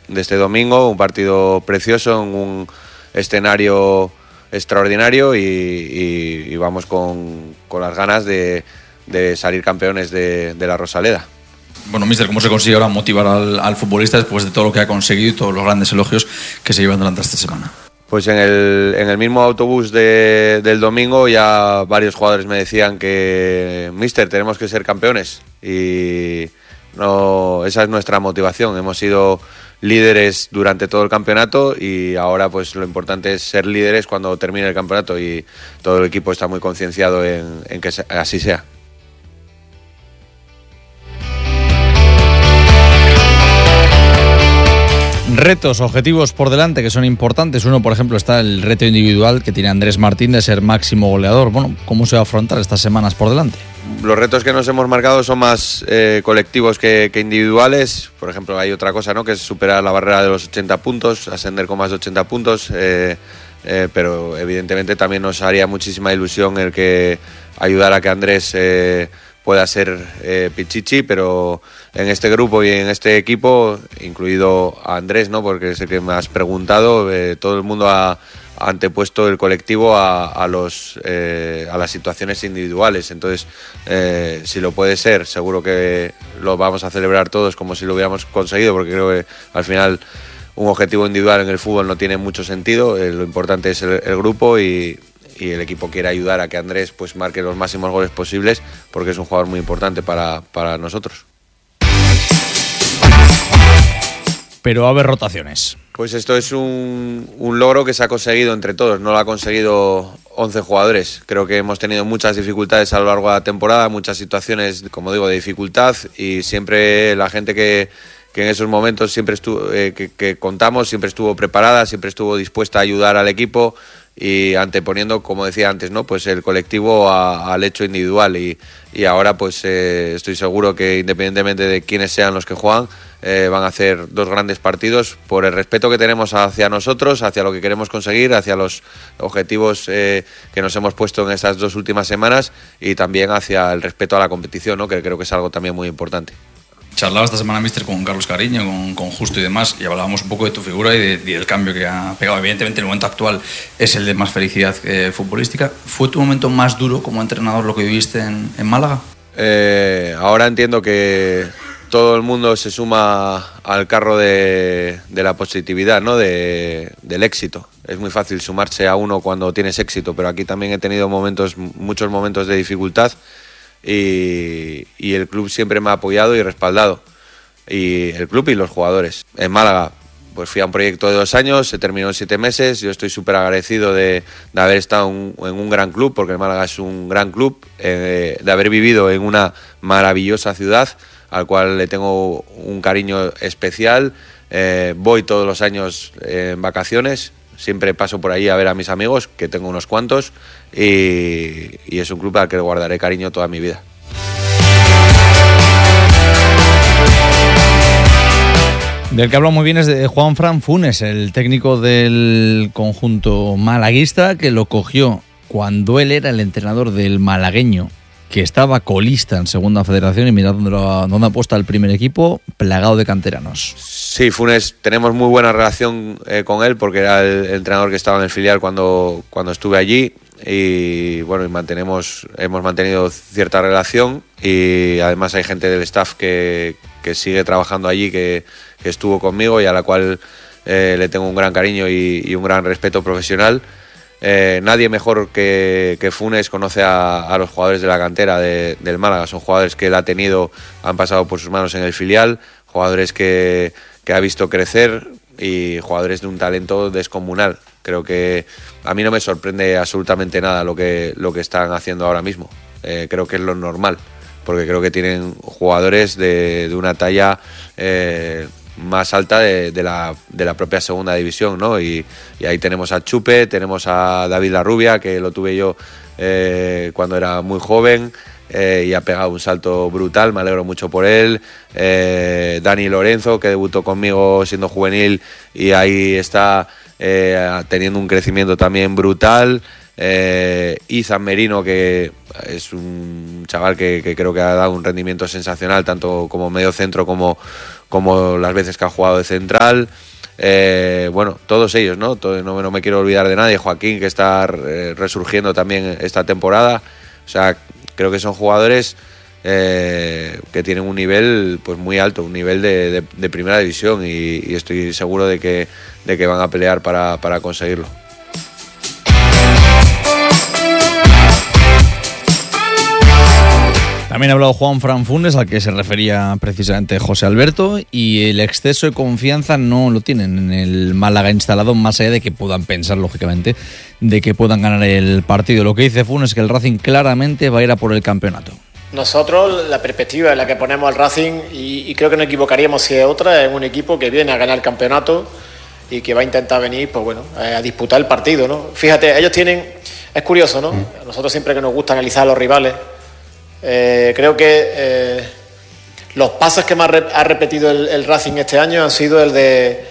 este domingo, un partido precioso en un escenario extraordinario y vamos con las ganas de salir campeones de la Rosaleda. Bueno, míster, ¿cómo se consigue ahora motivar al futbolista después de todo lo que ha conseguido y todos los grandes elogios que se llevan durante esta semana? Pues en el mismo autobús del domingo ya varios jugadores me decían que míster, tenemos que ser campeones, y no, esa es nuestra motivación. Hemos sido líderes durante todo el campeonato y ahora pues lo importante es ser líderes cuando termine el campeonato, y todo el equipo está muy concienciado en que así sea. Retos, objetivos por delante que son importantes. Uno, por ejemplo, está el reto individual que tiene Andrés Martín de ser máximo goleador. Bueno, ¿cómo se va a afrontar estas semanas por delante? Los retos que nos hemos marcado son más colectivos que individuales. Por ejemplo, hay otra cosa, ¿no?, que es superar la barrera de los 80 puntos, ascender con más de 80 puntos. Pero evidentemente también nos haría muchísima ilusión el que ayudar a que Andrés pueda ser Pichichi, pero en este grupo y en este equipo, incluido a Andrés, ¿no?, porque es el que me has preguntado, todo el mundo ha antepuesto el colectivo a las situaciones individuales. Entonces, si lo puede ser, seguro que lo vamos a celebrar todos como si lo hubiéramos conseguido, porque creo que al final un objetivo individual en el fútbol no tiene mucho sentido. Lo importante es el grupo, y el equipo quiere ayudar a que Andrés pues marque los máximos goles posibles, porque es un jugador muy importante para nosotros. Pero va a haber rotaciones. Pues esto es un logro que se ha conseguido entre todos, no lo ha conseguido 11 jugadores. Creo que hemos tenido muchas dificultades a lo largo de la temporada, muchas situaciones, como digo, de dificultad, y siempre la gente que en esos momentos siempre estuvo, que contamos, siempre estuvo preparada, siempre estuvo dispuesta a ayudar al equipo, y anteponiendo, como decía antes, ¿no?, pues el colectivo al hecho individual, y ahora pues estoy seguro que independientemente de quiénes sean los que juegan, van a hacer dos grandes partidos por el respeto que tenemos hacia nosotros, hacia lo que queremos conseguir, hacia los objetivos que nos hemos puesto en estas 2 últimas semanas, y también hacia el respeto a la competición, ¿no?, que creo que es algo también muy importante. Charlaba esta semana, míster, con Carlos Cariño, con Justo y demás, y hablábamos un poco de tu figura y del cambio que ha pegado. Evidentemente el momento actual es el de más felicidad futbolística. ¿Fue tu momento más duro como entrenador lo que viviste en Málaga? Ahora entiendo que todo el mundo se suma al carro de la positividad, ¿no?, del éxito. Es muy fácil sumarse a uno cuando tienes éxito, pero aquí también he tenido muchos momentos de dificultad, y el club siempre me ha apoyado y respaldado, y el club y los jugadores. En Málaga pues fui a un proyecto de 2 años, se terminó en 7 meses. Yo estoy súper agradecido de haber estado en un gran club, porque el Málaga es un gran club, de haber vivido en una maravillosa ciudad al cual le tengo un cariño especial. Voy todos los años en vacaciones, siempre paso por ahí a ver a mis amigos, que tengo unos cuantos, y es un club al que le guardaré cariño toda mi vida. Del que habla muy bien es de Juanfran Funes, el técnico del conjunto malaguista, que lo cogió cuando él era el entrenador del malagueño, que estaba colista en Segunda Federación, y mirad dónde ha puesto el primer equipo, plagado de canteranos. Sí, Funes, tenemos muy buena relación con él, porque era el entrenador que estaba en el filial cuando estuve allí, y bueno, hemos mantenido cierta relación, y además hay gente del staff que sigue trabajando allí, que estuvo conmigo y a la cual le tengo un gran cariño y un gran respeto profesional. Nadie mejor que Funes conoce a los jugadores de la cantera del Málaga. Son jugadores que él ha tenido, han pasado por sus manos en el filial, jugadores que ha visto crecer, y jugadores de un talento descomunal. Creo que a mí no me sorprende absolutamente nada lo que están haciendo ahora mismo. Creo que es lo normal, porque creo que tienen jugadores de una talla más alta de la propia segunda división, ¿no? Y ahí tenemos a Chupe, tenemos a David Larrubia, que lo tuve yo cuando era muy joven, y ha pegado un salto brutal, me alegro mucho por él. Dani Lorenzo, que debutó conmigo siendo juvenil, y ahí está teniendo un crecimiento también brutal. Izan Merino, que es un chaval que creo que ha dado un rendimiento sensacional, tanto como medio centro como como las veces que ha jugado de central. Bueno, todos ellos, ¿no? No me quiero olvidar de nadie. Joaquín, que está resurgiendo también esta temporada. O sea, creo que son jugadores que tienen un nivel pues muy alto, un nivel de primera división, y estoy seguro de que van a pelear para conseguirlo. También ha hablado Juanfran Funes, al que se refería precisamente José Alberto, y el exceso de confianza no lo tienen en el Málaga instalado, más allá de que puedan pensar, lógicamente, de que puedan ganar el partido. Lo que dice Funes es que el Racing claramente va a ir a por el campeonato. Nosotros, la perspectiva en la que ponemos al Racing, y creo que no equivocaríamos si es otra, es un equipo que viene a ganar el campeonato y que va a intentar venir, pues bueno, a disputar el partido, ¿no? Fíjate, ellos tienen, es curioso, ¿no? A nosotros siempre que nos gusta analizar a los rivales, creo que los pases que más ha repetido el Racing este año han sido el de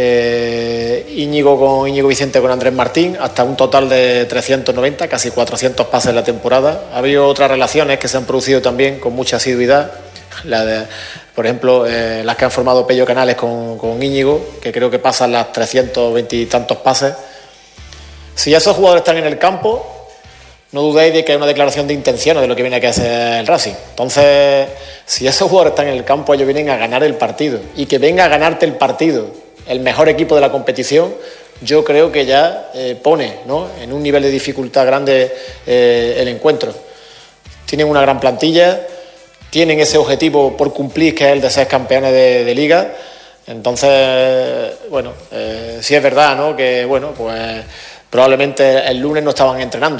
Íñigo Vicente con Andrés Martín, hasta un total de 390, casi 400 pases en la temporada. Ha habido otras relaciones que se han producido también con mucha asiduidad, por ejemplo, las que han formado Pello Canales con Íñigo, que creo que pasan las 320 y tantos pases. Si esos jugadores están en el campo, no dudéis de que hay una declaración de intenciones de lo que viene a hacer el Racing. Entonces, si esos jugadores están en el campo, ellos vienen a ganar el partido. Y que venga a ganarte el partido el mejor equipo de la competición, yo creo que ya pone, ¿no?, en un nivel de dificultad grande el encuentro. Tienen una gran plantilla, tienen ese objetivo por cumplir, que es el de ser campeones de Liga. Entonces, bueno, sí es verdad, ¿no?, que bueno, pues probablemente el lunes no estaban entrenando.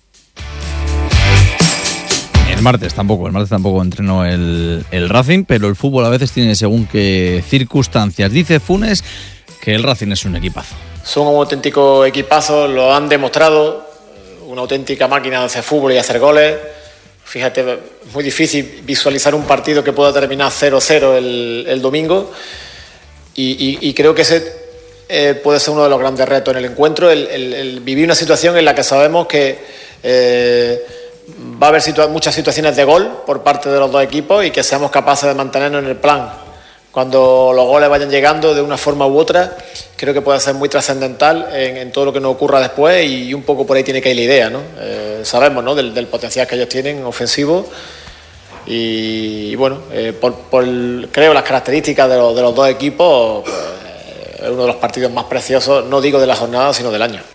El martes tampoco entrenó el Racing, pero el fútbol a veces tiene según qué circunstancias. Dice Funes que el Racing es un equipazo. Son un auténtico equipazo, lo han demostrado, una auténtica máquina de hacer fútbol y hacer goles. Fíjate, es muy difícil visualizar un partido que pueda terminar 0-0 el domingo, y creo que ese puede ser uno de los grandes retos en el encuentro, el vivir una situación en la que sabemos que va a haber muchas situaciones de gol por parte de los dos equipos, y que seamos capaces de mantenernos en el plan. Cuando los goles vayan llegando de una forma u otra, creo que puede ser muy trascendental en todo lo que nos ocurra después, y un poco por ahí tiene que ir la idea, ¿no? Sabemos, ¿no?, del potencial que ellos tienen ofensivo, y bueno, creo las características de los dos equipos, pues, es uno de los partidos más preciosos, no digo de la jornada, sino del año.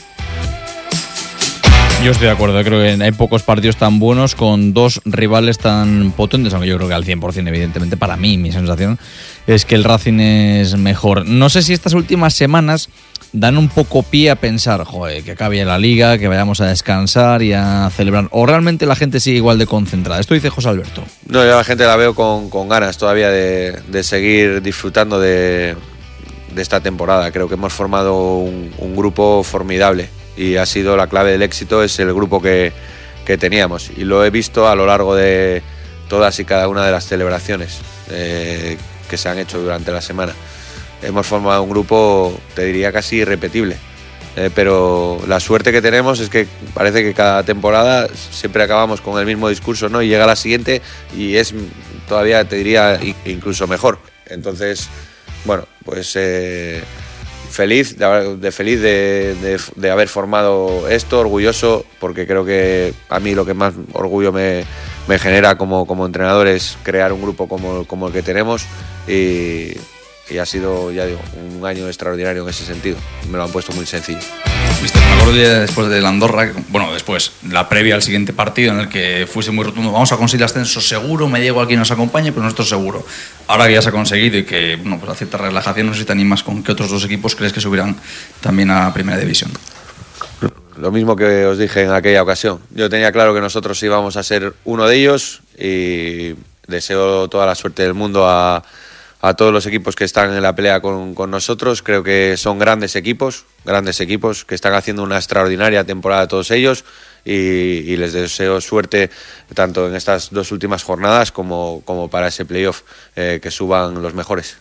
Yo estoy de acuerdo, creo que hay pocos partidos tan buenos con dos rivales tan potentes, aunque yo creo que al 100%, evidentemente, para mí, mi sensación es que el Racing es mejor. No sé si estas últimas semanas dan un poco pie a pensar, joder, que acabe la Liga, que vayamos a descansar y a celebrar, o realmente la gente sigue igual de concentrada. Esto dice José Alberto. No, yo a la gente la veo con ganas todavía de seguir disfrutando de esta temporada. Creo que hemos formado un grupo formidable, y ha sido la clave del éxito, es el grupo que teníamos, y lo he visto a lo largo de todas y cada una de las celebraciones que se han hecho durante la semana. Hemos formado un grupo, te diría, casi irrepetible, pero la suerte que tenemos es que parece que cada temporada siempre acabamos con el mismo discurso, ¿no?, y llega la siguiente y es todavía, te diría, incluso mejor. Entonces, bueno, pues feliz de haber formado esto, orgulloso, porque creo que a mí lo que más orgullo me genera como entrenador es crear un grupo como el que tenemos, y ha sido, ya digo, un año extraordinario en ese sentido. Me lo han puesto muy sencillo. Mister, me acuerdo después de la Andorra, bueno, después, la previa al siguiente partido, en el que fuese muy rotundo: vamos a conseguir el ascenso seguro, me digo a quien nos acompañe, pero nosotros seguro. Ahora que ya se ha conseguido y que, bueno, pues a cierta relajación, no sé si te animas, ¿con qué otros dos equipos crees que subirán también a Primera División? Lo mismo que os dije en aquella ocasión. Yo tenía claro que nosotros íbamos a ser uno de ellos, y deseo toda la suerte del mundo a todos los equipos que están en la pelea con nosotros. Creo que son grandes equipos que están haciendo una extraordinaria temporada todos ellos, y les deseo suerte tanto en estas dos últimas jornadas como para ese playoff, que suban los mejores.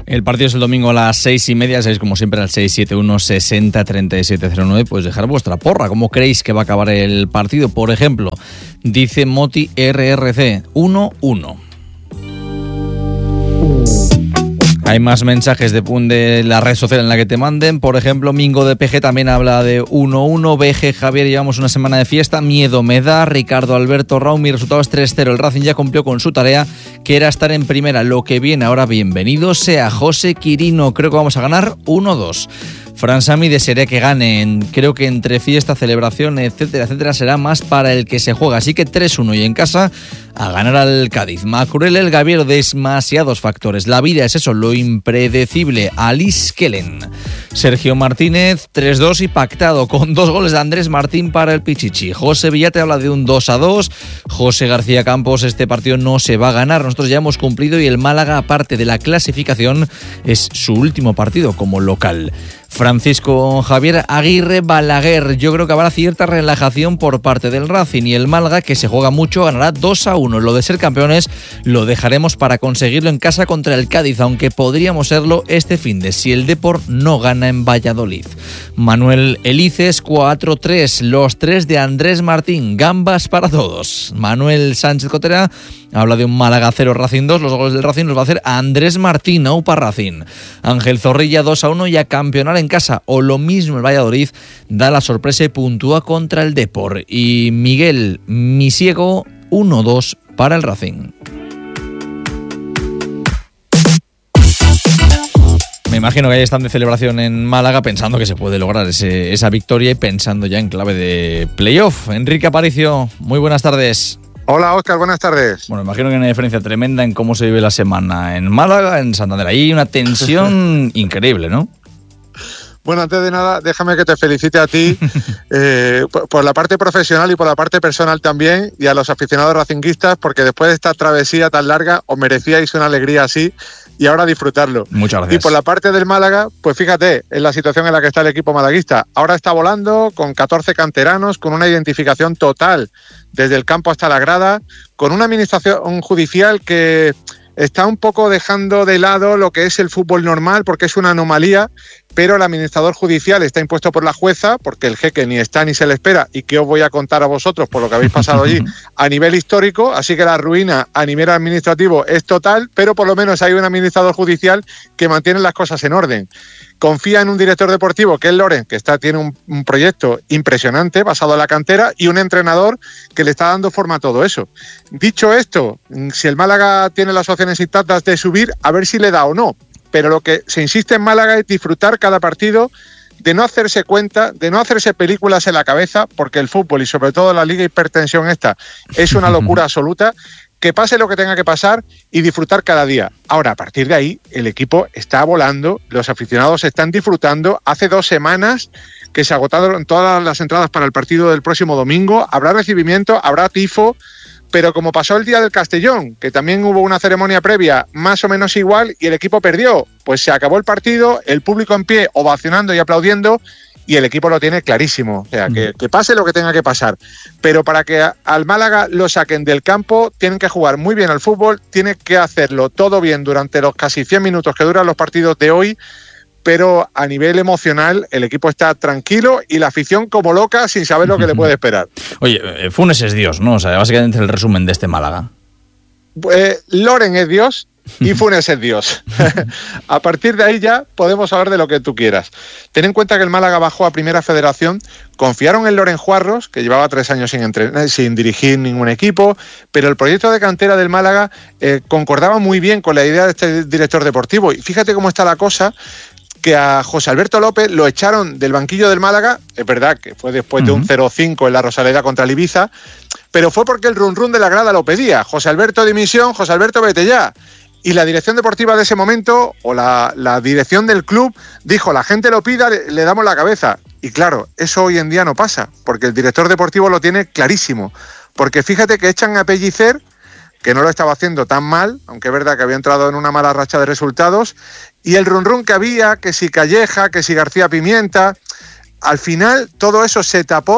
El partido es el domingo a las 6:30, sabéis como siempre al 671 60 3709, pues dejar vuestra porra. ¿Cómo creéis que va a acabar el partido? Por ejemplo, dice Moti RRC 1-1. Hay más mensajes de la red social en la que te manden. Por ejemplo, Mingo de PG también habla de 1-1. BG Javier, llevamos una semana de fiesta. Miedo me da. Ricardo Alberto Raúl, mi resultado es 3-0. El Racing ya cumplió con su tarea, que era estar en primera. Lo que viene ahora, bienvenido sea José Quirino. Creo que vamos a ganar 1-2. Fran Sami desearía que ganen. Creo que entre fiesta, celebración, etcétera, etcétera, será más para el que se juega. Así que 3-1 y en casa a ganar al Cádiz. Macurel el Gaviero, demasiados factores. La vida es eso, lo impredecible. Alice Kellen. Sergio Martínez, 3-2 y pactado con 2 goles de Andrés Martín para el Pichichi. José Villate habla de un 2-2. José García Campos, este partido no se va a ganar. Nosotros ya hemos cumplido y el Málaga, aparte de la clasificación, es su último partido como local. Francisco Javier Aguirre Balaguer, yo creo que habrá cierta relajación por parte del Racing y el Málaga, que se juega mucho, ganará 2-1. Lo de ser campeones lo dejaremos para conseguirlo en casa contra el Cádiz, aunque podríamos serlo este finde si el Depor no gana en Valladolid. Manuel Elices 4-3, los 3 de Andrés Martín, gambas para todos. Manuel Sánchez Cotera habla de un Málaga 0 Racing 2, los goles del Racing los va a hacer Andrés Martín, Aupa Racing. Ángel Zorrilla 2-1 y a campeonar en casa, o lo mismo el Valladolid da la sorpresa y puntúa contra el Depor. Y Miguel Misiego 1-2 para el Racing. Me imagino que ahí están de celebración en Málaga pensando que se puede lograr esa victoria y pensando ya en clave de playoff. Enrique Aparicio, muy buenas tardes. Hola, Óscar, buenas tardes. Bueno, imagino que hay una diferencia tremenda en cómo se vive la semana en Málaga, en Santander. Ahí hay una tensión increíble, ¿no? Bueno, antes de nada, déjame que te felicite a ti por la parte profesional y por la parte personal también, y a los aficionados racinguistas, porque después de esta travesía tan larga os merecíais una alegría así y ahora disfrutarlo. Muchas gracias. Y por la parte del Málaga, pues fíjate en la situación en la que está el equipo malaguista. Ahora está volando con 14 canteranos, con una identificación total desde el campo hasta la grada, con una administración judicial que está un poco dejando de lado lo que es el fútbol normal, porque es una anomalía, pero el administrador judicial está impuesto por la jueza, porque el jeque ni está ni se le espera, y que os voy a contar a vosotros por lo que habéis pasado allí a nivel histórico, así que la ruina a nivel administrativo es total, pero por lo menos hay un administrador judicial que mantiene las cosas en orden. Confía en un director deportivo, que es Loren, que tiene un proyecto impresionante basado en la cantera, y un entrenador que le está dando forma a todo eso. Dicho esto, si el Málaga tiene las opciones intactas de subir, a ver si le da o no. Pero lo que se insiste en Málaga es disfrutar cada partido, de no hacerse cuenta, de no hacerse películas en la cabeza, porque el fútbol y sobre todo la Liga Hipertensión esta es una locura absoluta. Que pase lo que tenga que pasar y disfrutar cada día. Ahora, a partir de ahí, el equipo está volando, los aficionados están disfrutando. Hace 2 semanas que se agotaron todas las entradas para el partido del próximo domingo. Habrá recibimiento, habrá tifo, pero como pasó el día del Castellón, que también hubo una ceremonia previa más o menos igual y el equipo perdió, pues se acabó el partido, el público en pie ovacionando y aplaudiendo, y el equipo lo tiene clarísimo. O sea, que pase lo que tenga que pasar. Pero para que al Málaga lo saquen del campo, tienen que jugar muy bien al fútbol, tienen que hacerlo todo bien durante los casi 100 minutos que duran los partidos de hoy, pero a nivel emocional el equipo está tranquilo y la afición como loca sin saber lo que le puede esperar. Oye, Funes es Dios, ¿no? O sea, básicamente el resumen de este Málaga. Loren es Dios y Funes es Dios. A partir de ahí ya podemos hablar de lo que tú quieras. Ten en cuenta que el Málaga bajó a Primera Federación, confiaron en Loren Juarros, que llevaba 3 años sin dirigir ningún equipo, pero el proyecto de cantera del Málaga concordaba muy bien con la idea de este director deportivo. Y fíjate cómo está la cosa, que a José Alberto López lo echaron del banquillo del Málaga, es verdad que fue después de un 0-5 en la Rosaleda contra el Ibiza, pero fue porque el run-run de la grada lo pedía. José Alberto dimisión, José Alberto vete ya. Y la dirección deportiva de ese momento, o la dirección del club, dijo, la gente lo pida, le damos la cabeza. Y claro, eso hoy en día no pasa, porque el director deportivo lo tiene clarísimo. Porque fíjate que echan a Pellicer, que no lo estaba haciendo tan mal, aunque es verdad que había entrado en una mala racha de resultados, y el run-run que había, que si Calleja, que si García Pimienta, al final todo eso se tapó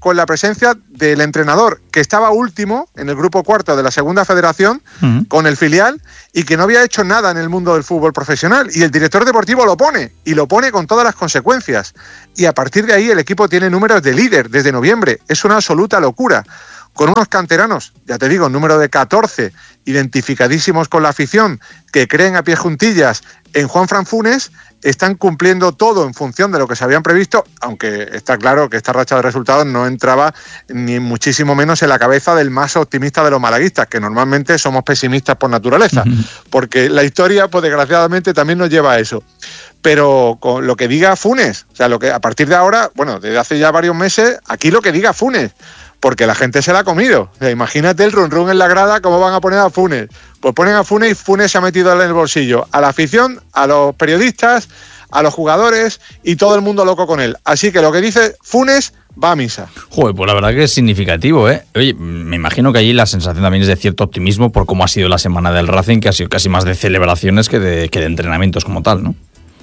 con la presencia del entrenador que estaba último en el grupo cuarto de la segunda federación con el filial y que no había hecho nada en el mundo del fútbol profesional, y el director deportivo lo pone, y lo pone con todas las consecuencias, y a partir de ahí el equipo tiene números de líder desde noviembre. Es una absoluta locura, con unos canteranos, ya te digo, un número de 14 identificadísimos con la afición, que creen a pie juntillas en Juanfran Funes. Están cumpliendo todo en función de lo que se habían previsto, aunque está claro que esta racha de resultados no entraba ni muchísimo menos en la cabeza del más optimista de los malaguistas, que normalmente somos pesimistas por naturaleza, porque la historia, pues desgraciadamente, también nos lleva a eso. Pero con lo que diga Funes, o sea, lo que a partir de ahora, bueno, desde hace ya varios meses, aquí lo que diga Funes, porque la gente se la ha comido. O sea, imagínate el run en la grada, cómo van a poner a Funes. Pues ponen a Funes y Funes se ha metido en el bolsillo a la afición, a los periodistas, a los jugadores y todo el mundo loco con él. Así que lo que dice Funes va a misa. Joder, pues la verdad que es significativo, ¿eh? Oye, me imagino que allí la sensación también es de cierto optimismo por cómo ha sido la semana del Racing, que ha sido casi más de celebraciones que de entrenamientos como tal, ¿no?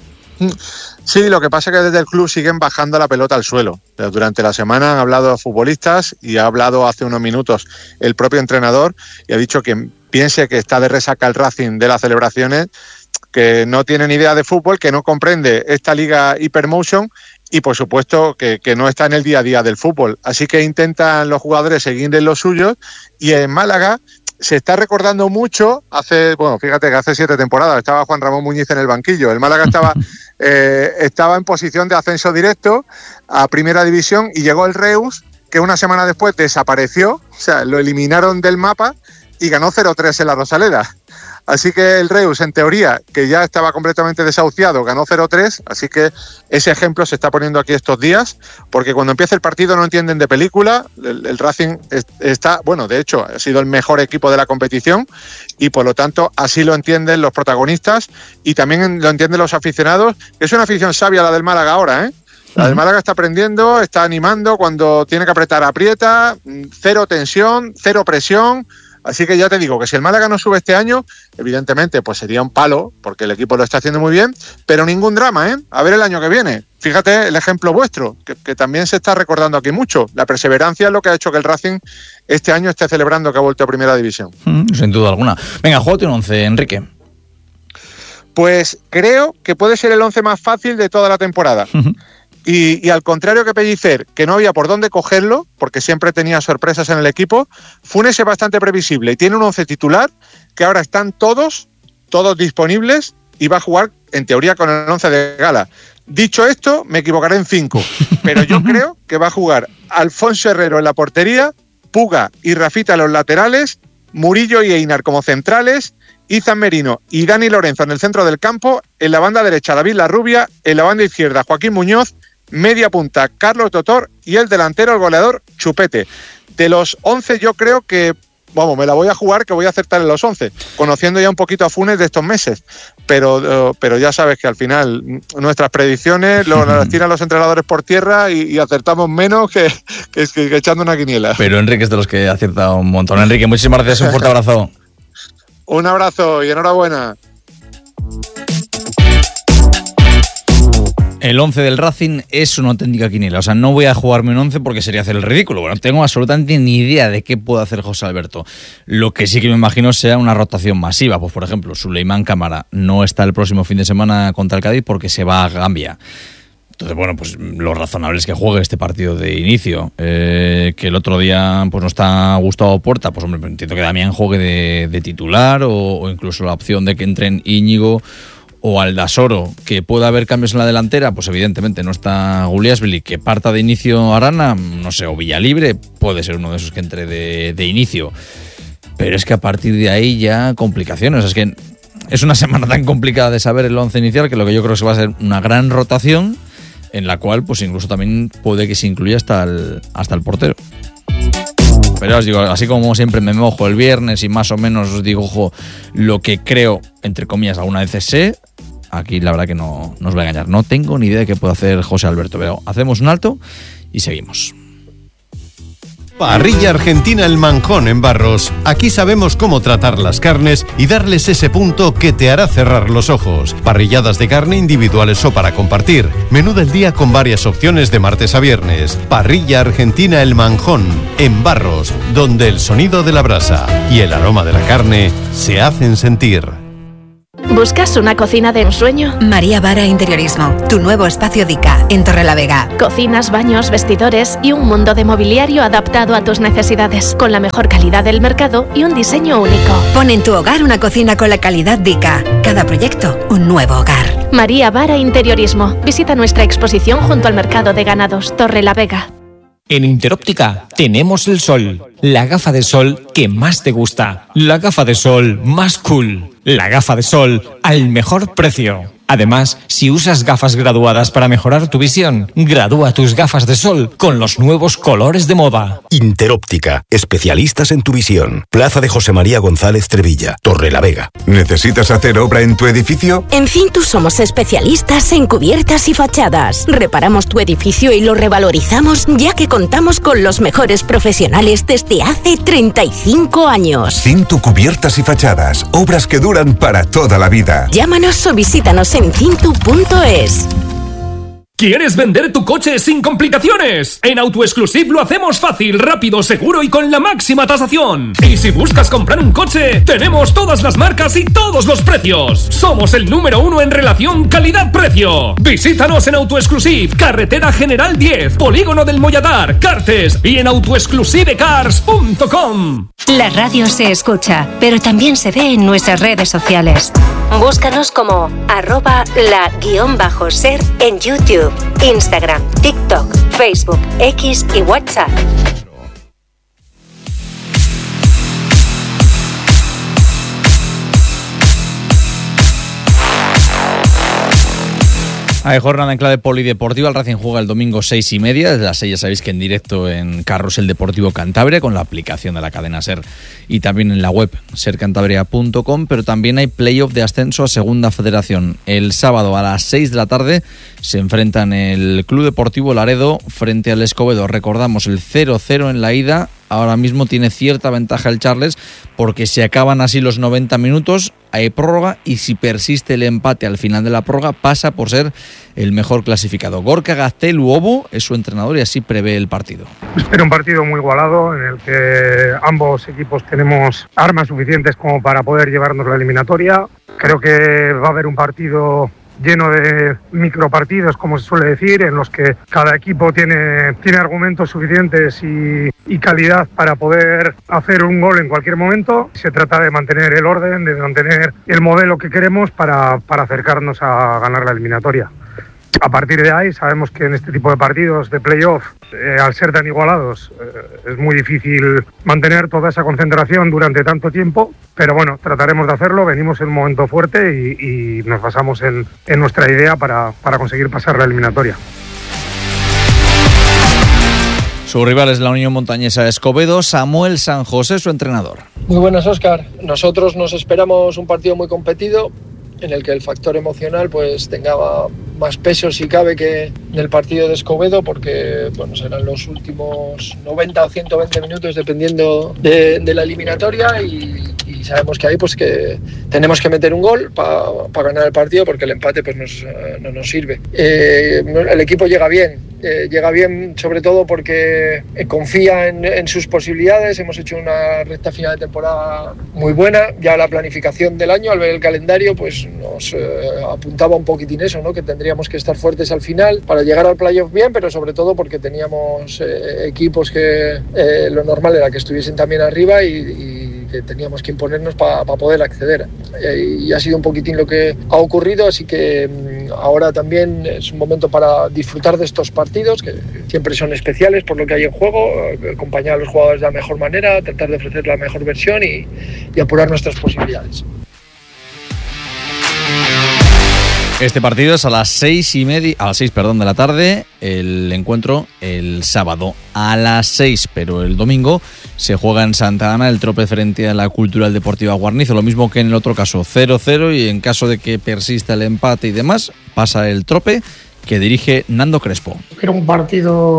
Sí, lo que pasa es que desde el club siguen bajando la pelota al suelo. Durante la semana han hablado futbolistas y ha hablado hace unos minutos el propio entrenador y ha dicho que piense que está de resaca el Racing de las celebraciones, que no tiene ni idea de fútbol, que no comprende esta liga Hypermotion y por supuesto que no está en el día a día del fútbol. Así que intentan los jugadores seguir en lo suyo, y en Málaga se está recordando mucho, fíjate que hace 7 temporadas estaba Juan Ramón Muñiz en el banquillo. El Málaga estaba en posición de ascenso directo a Primera División y llegó el Reus, que una semana después desapareció, o sea, lo eliminaron del mapa y ganó 0-3 en la Rosaleda. Así que el Reus, en teoría, que ya estaba completamente desahuciado, ganó 0-3, así que ese ejemplo se está poniendo aquí estos días, porque cuando empieza el partido no entienden de película. El Racing está, bueno, de hecho, ha sido el mejor equipo de la competición y por lo tanto así lo entienden los protagonistas y también lo entienden los aficionados, que es una afición sabia la del Málaga ahora, ¿eh? La del Málaga está aprendiendo, está animando, cuando tiene que apretar, aprieta, cero tensión, cero presión. Así que ya te digo que si el Málaga no sube este año, evidentemente pues sería un palo, porque el equipo lo está haciendo muy bien, pero ningún drama, ¿eh? A ver el año que viene. Fíjate el ejemplo vuestro, que también se está recordando aquí mucho. La perseverancia es lo que ha hecho que el Racing este año esté celebrando que ha vuelto a Primera División. Sin duda alguna. Venga, júgate un 11, Enrique. Pues creo que puede ser el 11 más fácil de toda la temporada. Y al contrario que Pellicer, que no había por dónde cogerlo, porque siempre tenía sorpresas en el equipo, Funes es bastante previsible y tiene un 11 titular que ahora están todos disponibles y va a jugar, en teoría, con el 11 de gala. Dicho esto, me equivocaré en 5, pero yo creo que va a jugar Alfonso Herrero en la portería, Puga y Rafita en los laterales, Murillo y Einar como centrales, Izan Merino y Dani Lorenzo en el centro del campo, en la banda derecha David Larrubia, en la banda izquierda Joaquín Muñoz, media punta Carlos Totor y el delantero, el goleador, Chupete. De los 11 yo creo que, me la voy a jugar, que voy a acertar en los 11, conociendo ya un poquito a Funes de estos meses, pero ya sabes que al final nuestras predicciones las tiran los entrenadores por tierra y acertamos menos que echando una quiniela. Pero Enrique es de los que acierta un montón. Enrique, muchísimas gracias, un fuerte abrazo. Un abrazo y enhorabuena. El 11 del Racing es una auténtica quiniela. O sea, no voy a jugarme un 11 porque sería hacer el ridículo. Bueno, no tengo absolutamente ni idea de qué puede hacer José Alberto. Lo que sí que me imagino sea una rotación masiva. Pues, por ejemplo, Suleimán Cámara no está el próximo fin de semana contra el Cádiz porque se va a Gambia. Entonces, bueno, pues lo razonable es que juegue este partido de inicio. Que el otro día pues no está Gustavo Puerta, pues hombre, entiendo que Damián juegue de titular o incluso la opción de que entren Íñigo o Aldasoro, que pueda haber cambios en la delantera, pues evidentemente no está Guliasvili, que parta de inicio Arana, no sé, o Villalibre, puede ser uno de esos que entre de inicio. Pero es que a partir de ahí ya complicaciones. Es que es una semana tan complicada de saber el 11 inicial que lo que yo creo que va a ser una gran rotación en la cual pues incluso también puede que se incluya hasta el portero. Pero os digo, así como siempre me mojo el viernes y más o menos os digo lo que creo, entre comillas, alguna vez sé, aquí la verdad que no os voy a engañar. No tengo ni idea de qué puede hacer José Alberto, pero hacemos un alto y seguimos. Parrilla Argentina El Manjón en Barros. Aquí sabemos cómo tratar las carnes y darles ese punto que te hará cerrar los ojos. Parrilladas de carne individuales o para compartir. Menú del día con varias opciones de martes a viernes. Parrilla Argentina El Manjón en Barros, donde el sonido de la brasa y el aroma de la carne se hacen sentir. ¿Buscas una cocina de ensueño? María Vara Interiorismo, tu nuevo espacio Dica, en Torrelavega. Cocinas, baños, vestidores y un mundo de mobiliario adaptado a tus necesidades, con la mejor calidad del mercado y un diseño único. Pon en tu hogar una cocina con la calidad Dica. Cada proyecto, un nuevo hogar. María Vara Interiorismo. Visita nuestra exposición junto al Mercado de Ganados, Torrelavega. En Interóptica tenemos el sol, la gafa de sol que más te gusta, la gafa de sol más cool, la gafa de sol al mejor precio. Además, si usas gafas graduadas para mejorar tu visión, gradúa tus gafas de sol con los nuevos colores de moda. Interóptica, especialistas en tu visión. Plaza de José María González Trevilla, Torrelavega. ¿Necesitas hacer obra en tu edificio? En Cintus somos especialistas en cubiertas y fachadas. Reparamos tu edificio y lo revalorizamos, ya que contamos con los mejores profesionales desde hace 35 años. Cintu Cubiertas y Fachadas, obras que duran para toda la vida. Llámanos o visítanos en cintu.es. ¿Quieres vender tu coche sin complicaciones? En AutoExclusive lo hacemos fácil, rápido, seguro y con la máxima tasación. Y si buscas comprar un coche, tenemos todas las marcas y todos los precios. Somos el número 1 en relación calidad-precio. Visítanos en AutoExclusive, Carretera General 10, Polígono del Molladar, Cartes y en autoexclusivecars.com. La radio se escucha, pero también se ve en nuestras redes sociales. Búscanos como @la_ser en YouTube, Instagram, TikTok, Facebook, X y WhatsApp. Hay jornada en clave polideportiva. El Racing juega el domingo 6:30. Desde las 6 ya sabéis que en directo en Carrusel Deportivo Cantabria, con la aplicación de la cadena SER y también en la web sercantabria.com. Pero también hay playoff de ascenso a Segunda Federación. El sábado a las 6 de la tarde se enfrentan el Club Deportivo Laredo frente al Escobedo. Recordamos el 0-0 en la ida. Ahora mismo tiene cierta ventaja el Charles porque se acaban así los 90 minutos, hay prórroga y si persiste el empate al final de la prórroga pasa por ser el mejor clasificado. Gorka Gaztelu-Obu es su entrenador y así prevé el partido. Espero un partido muy igualado en el que ambos equipos tenemos armas suficientes como para poder llevarnos la eliminatoria. Creo que va a haber un partido lleno de micropartidos, como se suele decir, en los que cada equipo tiene argumentos suficientes y calidad para poder hacer un gol en cualquier momento. Se trata de mantener el orden, de mantener el modelo que queremos para acercarnos a ganar la eliminatoria. A partir de ahí sabemos que en este tipo de partidos de playoff, al ser tan igualados, es muy difícil mantener toda esa concentración durante tanto tiempo, pero bueno, trataremos de hacerlo. Venimos en un momento fuerte y nos basamos en nuestra idea para conseguir pasar la eliminatoria. Su rival es la Unión Montañesa Escobedo. Samuel San José, su entrenador. Muy buenas, Óscar. Nosotros nos esperamos un partido muy competido, en el que el factor emocional pues tenga más peso si cabe que en el partido de Escobedo, porque bueno, serán los últimos 90 o 120 minutos dependiendo de la eliminatoria y sabemos que ahí pues que tenemos que meter un gol para ganar el partido, porque el empate pues no nos sirve. El equipo llega bien sobre todo porque confía en sus posibilidades. Hemos hecho una recta final de temporada muy buena. Ya la planificación del año, al ver el calendario, pues nos apuntaba un poquitín eso, ¿no? Que tendríamos que estar fuertes al final para llegar al playoff bien, pero sobre todo porque teníamos equipos que lo normal era que estuviesen también arriba y que teníamos que imponernos para poder acceder. Y ha sido un poquitín lo que ha ocurrido, así que ahora también es un momento para disfrutar de estos partidos, que siempre son especiales por lo que hay en juego, acompañar a los jugadores de la mejor manera, tratar de ofrecer la mejor versión y apurar nuestras posibilidades. Este partido es a las 6 de la tarde, el encuentro el sábado a las 6, pero el domingo se juega en Santa Ana el trope frente a la Cultural Deportiva Guarnizo, lo mismo que en el otro caso, 0-0, y en caso de que persista el empate y demás, pasa el trope que dirige Nando Crespo. Era un partido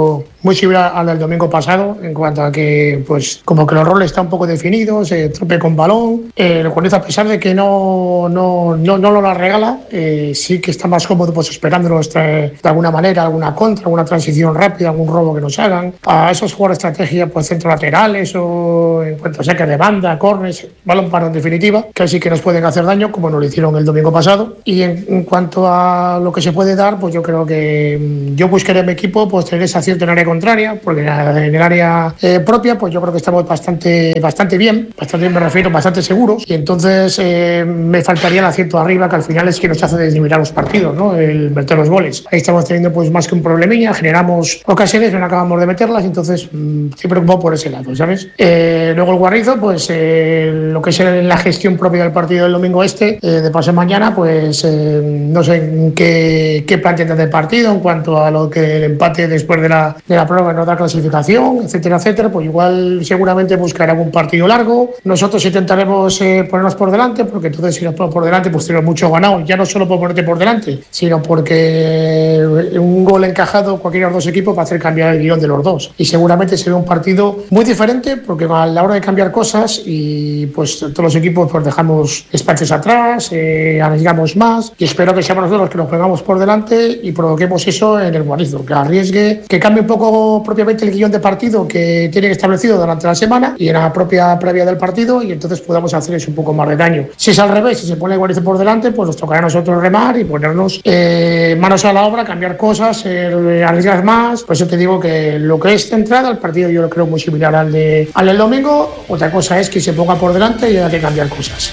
muy similar al del domingo pasado, en cuanto a que, pues, como que los roles están un poco definidos, Trope con balón, el Guarnizo, a pesar de que no lo la regala, sí que está más cómodo, pues, esperándonos de alguna manera, alguna contra, alguna transición rápida, algún robo que nos hagan, a esos jugadores de estrategia, pues, centro laterales o en cuanto a saque de banda, corners, balón parado en definitiva, que así que nos pueden hacer daño, como nos lo hicieron el domingo pasado. Y en cuanto a lo que se puede dar, pues yo creo que yo buscaré a mi equipo, pues, tener ese acierto en área contraria, porque en el área propia, pues yo creo que estamos bastante bien, me refiero, bastante seguros, y entonces me faltaría el acierto arriba, que al final es que nos hace desnivelar los partidos, ¿no? El meter los goles. Ahí estamos teniendo, pues, más que un problemilla, generamos ocasiones, no acabamos de meterlas, entonces estoy preocupado por ese lado, ¿sabes? Luego el Guarnizo, pues lo que es la gestión propia del partido del domingo de paso mañana, pues no sé en qué plan tendrá del partido en cuanto a lo que el empate después de la prueba no da clasificación, etcétera, pues igual seguramente buscará algún partido largo. Nosotros intentaremos ponernos por delante, porque entonces si nos ponemos por delante, pues tenemos mucho ganado, ya no solo por ponerte por delante, sino porque un gol encajado cualquiera de los dos equipos va a hacer cambiar el guión de los dos, y seguramente será un partido muy diferente, porque a la hora de cambiar cosas y pues todos los equipos, pues dejamos espacios atrás, arriesgamos más, y espero que seamos nosotros los que nos pongamos por delante y provoquemos eso en el Guarnizo, que arriesgue, que cambie un poco propiamente el guión de partido que tiene establecido durante la semana y en la propia previa del partido, y entonces podamos hacer eso un poco más de daño. Si es al revés, si se pone el Guarnizo por delante, pues nos tocará a nosotros remar y ponernos manos a la obra, cambiar cosas, arriesgar más. Por eso te digo que lo que es centrada al partido yo lo creo muy similar al del domingo. Otra cosa es que se ponga por delante y haya que cambiar cosas.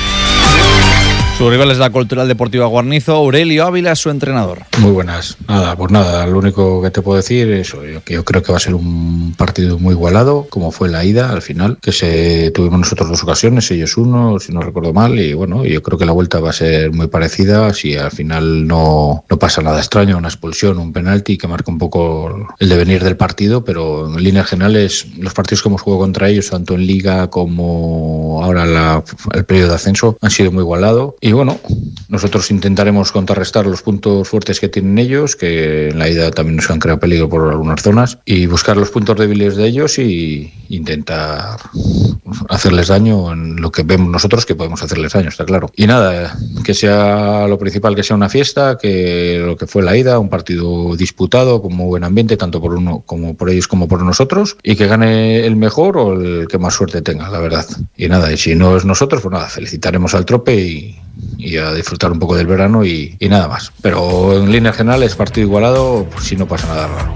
Su rival es la Cultural Deportiva Guarnizo. Aurelio Ávila es su entrenador. Muy buenas. Nada, lo único que te puedo decir es que yo creo que va a ser un partido muy igualado, como fue la ida al final, que tuvimos nosotros 2 ocasiones, ellos 1, si no recuerdo mal, y bueno, yo creo que la vuelta va a ser muy parecida, si al final no pasa nada extraño, una expulsión, un penalti que marca un poco el devenir del partido, pero en líneas generales los partidos que hemos jugado contra ellos, tanto en Liga como ahora el periodo de ascenso, han sido muy igualados. Y bueno, nosotros intentaremos contrarrestar los puntos fuertes que tienen ellos, que en la ida también nos han creado peligro por algunas zonas, y buscar los puntos débiles de ellos y intentar hacerles daño en lo que vemos nosotros que podemos hacerles daño, está claro. Y nada, que sea lo principal, que sea una fiesta, que lo que fue la ida, un partido disputado con muy buen ambiente, tanto por uno como por ellos como por nosotros, y que gane el mejor o el que más suerte tenga, la verdad. Y nada, y si no es nosotros, pues nada, felicitaremos al Trope y a disfrutar un poco del verano y nada más. Pero en líneas generales, partido igualado, pues si no pasa nada raro.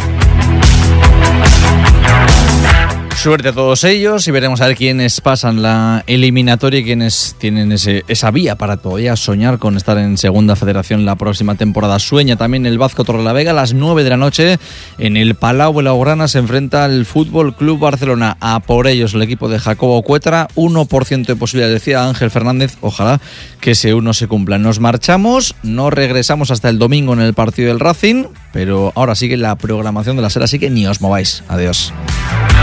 Suerte a todos ellos y veremos a ver quiénes pasan la eliminatoria y quiénes tienen esa vía para todavía soñar con estar en Segunda Federación la próxima temporada. Sueña también el Vázquez Torrelavega. A las 9 de la noche en el Palau Blaugrana se enfrenta al Fútbol Club Barcelona. A por ellos el equipo de Jacobo Cuetra. 1% de posibilidad, decía Ángel Fernández. Ojalá que ese 1 se cumpla. Nos marchamos, no regresamos hasta el domingo en el partido del Racing, pero ahora sigue la programación de la SER, así que ni os mováis. Adiós.